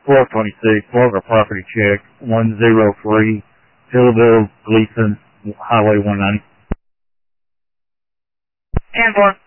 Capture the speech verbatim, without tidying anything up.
twelve twenty-six, Florida property check, one zero three, Hillville, Gleason, Highway one ninety. ten four.